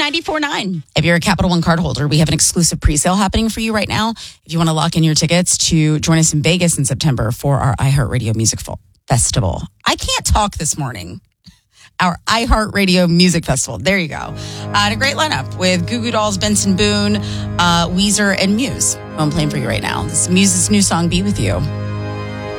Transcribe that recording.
94.9. If you're a Capital One card holder, we have an exclusive pre-sale happening for you right now. If you want to lock in your tickets to join us in Vegas in September for our iHeartRadio Music Festival. I can't talk this morning. Our iHeartRadio Music Festival. There you go. And a great lineup with Goo Goo Dolls, Benson Boone, Weezer, and Muse. I'm playing for you right now. This is Muse's new song, Be With You.